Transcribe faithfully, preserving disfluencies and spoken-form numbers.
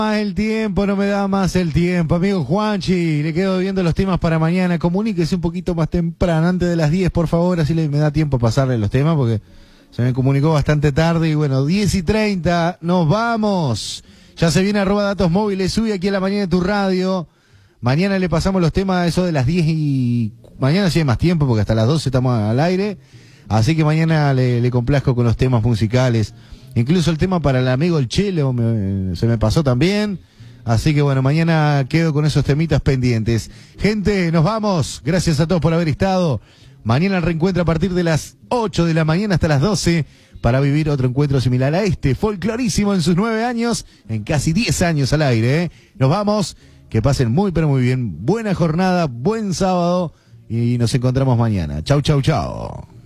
Más el tiempo, no me da más el tiempo. Amigo Juanchi, le quedo viendo los temas para mañana. Comuníquese un poquito más temprano, antes de las diez, por favor, así le, me da tiempo pasarle los temas, porque se me comunicó bastante tarde. Y bueno, diez y treinta, nos vamos. Ya se viene arroba datos móviles, sube aquí a la mañana de tu radio. Mañana le pasamos los temas, eso de las diez y... Mañana sí hay más tiempo, porque hasta las doce estamos al aire. Así que mañana le, le complazco con los temas musicales. Incluso el tema para el amigo el Chelo me, se me pasó también. Así que bueno, mañana quedo con esos temitas pendientes. Gente, nos vamos. Gracias a todos por haber estado. Mañana el reencuentro a partir de las ocho de la mañana hasta las doce para vivir otro encuentro similar a este. Folclorísimo en sus nueve años, en casi diez años al aire, ¿eh? Nos vamos. Que pasen muy pero muy bien. Buena jornada, buen sábado y nos encontramos mañana. Chau, chau, chau.